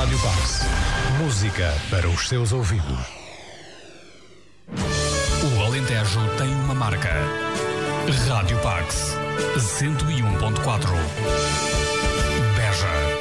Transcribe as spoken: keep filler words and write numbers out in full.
Rádio Pax. Música para os seus ouvidos. O Alentejo tem uma marca. Rádio Pax. cento e um ponto quatro. Beja.